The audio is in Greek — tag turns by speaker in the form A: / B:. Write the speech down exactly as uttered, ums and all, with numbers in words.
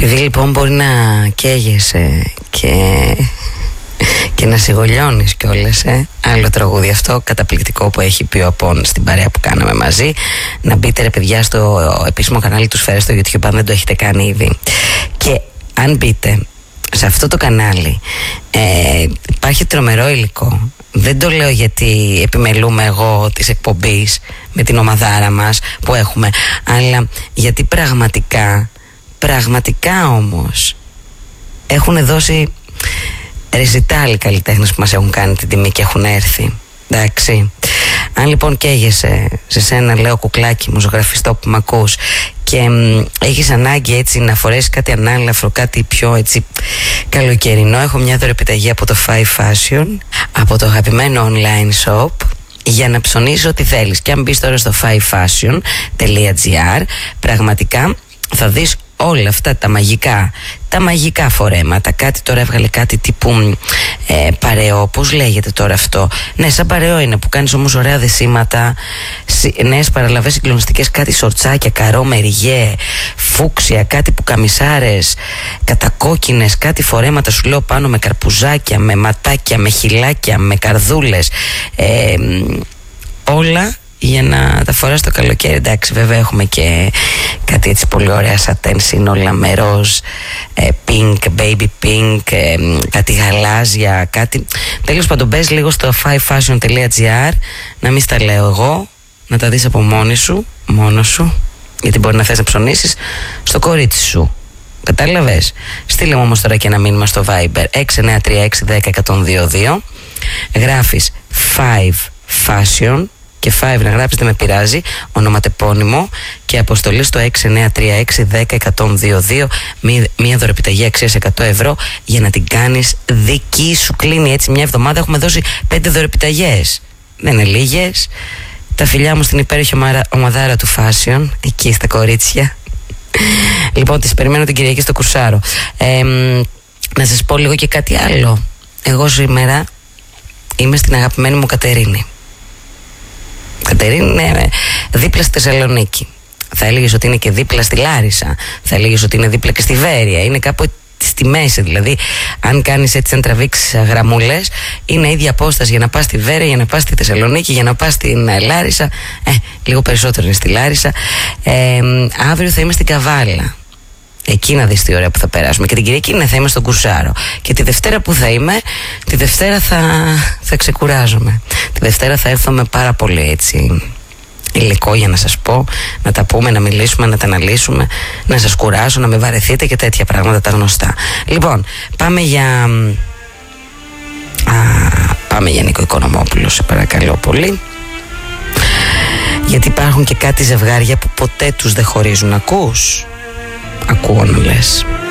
A: Επειδή λοιπόν μπορεί να καίγεσαι και, και να σιγολιώνεις κιόλας, ε. Άλλο τραγούδι αυτό, καταπληκτικό, που έχει πει ο Απών στην παρέα που κάναμε μαζί. Να μπείτε ρε παιδιά στο επίσημο κανάλι του Σφαίρα στο YouTube, αν δεν το έχετε κάνει ήδη. Και αν μπείτε σε αυτό το κανάλι, ε, υπάρχει τρομερό υλικό. Δεν το λέω γιατί επιμελούμε εγώ της εκπομπής με την ομαδάρα μας που έχουμε, αλλά γιατί πραγματικά, πραγματικά όμως έχουν δώσει ρεζιτάλοι καλλιτέχνες που μας έχουν κάνει την τιμή και έχουν έρθει. Εντάξει. Αν λοιπόν καίγεσαι, σε σένα λέω κουκλάκι μου, ζωγραφιστό που μ' ακούς, και μ, έχεις ανάγκη έτσι να φορέσεις κάτι ανάλαφρο, κάτι πιο έτσι καλοκαιρινό, έχω μια δωρεπιταγή από το Five Fashion, από το αγαπημένο online shop, για να ψωνίσεις ό,τι θέλεις. Και αν μπεις τώρα στο five fashion dot gr, πραγματικά θα δεις όλα αυτά τα μαγικά, τα μαγικά φορέματα. Κάτι τώρα έβγαλε κάτι τύπου ε, παρεό, πώς λέγεται τώρα αυτό? Ναι, σαν παρεό είναι, που κάνεις όμως ωραία δεσίματα, νέες παραλαβές συγκλονιστικές, κάτι σορτσάκια, καρό, μεριγέ, φούξια, κάτι που καμισάρες κατακόκκινες, κάτι φορέματα σου λέω πάνω με καρπουζάκια, με ματάκια, με χυλάκια, με καρδούλες, ε, όλα για να τα φοράς το καλοκαίρι. Εντάξει, βέβαια έχουμε και κάτι έτσι πολύ ωραία σατέν σύνολα με ροζ, ε, pink, baby pink, ε, κάτι γαλάζια, κάτι. Τέλος πάντων, μπες λίγο στο five fashion dot gr, να μην στα λέω εγώ, να τα δεις από μόνη σου, μόνο σου, γιατί μπορεί να θες να ψωνίσεις στο κορίτσι σου. Κατάλαβες? Στείλε μου όμως τώρα και ένα μήνυμα στο Viber έξι εννιά τρία έξι ένα μηδέν ένα μηδέν δύο δύο. Γράφεις five fashion και five να γράψεις, δεν με πειράζει, ονοματεπώνυμο και αποστολή στο έξι εννιά τρία έξι ένα μηδέν ένα μηδέν δύο δύο, μία δωρεπιταγή αξίας εκατό ευρώ για να την κάνεις δική σου. Κλείνει έτσι μια εβδομάδα, έχουμε δώσει πέντε δωρεπιταγές. Δεν είναι λίγες. Τα φιλιά μου στην υπέροχη ομαδάρα του Fashion, εκεί στα κορίτσια. Λοιπόν, τις περιμένω την Κυριακή στο Κουρσάρο. Ε, να σας πω λίγο και κάτι άλλο. Εγώ σήμερα είμαι στην αγαπημένη μου Κατερίνη. Κατερίνη είναι δίπλα στη Θεσσαλονίκη. Θα έλεγες ότι είναι και δίπλα στη Λάρισα. Θα έλεγες ότι είναι δίπλα και στη Βέρεια. Είναι κάπου στη μέση. Δηλαδή, αν κάνεις έτσι, αν τραβήξεις γραμμούλες, είναι ίδια απόσταση για να πας στη Βέρεια, για να πας στη Θεσσαλονίκη, για να πας στην Λάρισα. Ε, λίγο περισσότερο είναι στη Λάρισα. Ε, αύριο θα είμαι στην Καβάλα. Εκεί να δεις τι ωραία που θα περάσουμε. Και την Κυριακή ναι, θα είμαι στον Κουρσάρο. Και τη Δευτέρα που θα είμαι, τη Δευτέρα θα, θα ξεκουράζομαι. Τη Δευτέρα θα έρθω με πάρα πολύ έτσι υλικό για να σας πω, να τα πούμε, να μιλήσουμε, να τα αναλύσουμε, να σας κουράσω, να με βαρεθείτε και τέτοια πράγματα τα γνωστά. Λοιπόν, πάμε για... Α, πάμε για Νίκο Οικονομόπουλο, σε παρακαλώ πολύ. Γιατί υπάρχουν και κάτι ζευγάρια που ποτέ τους δεν χωρίζουν. Ακούς? Ακούω να λες.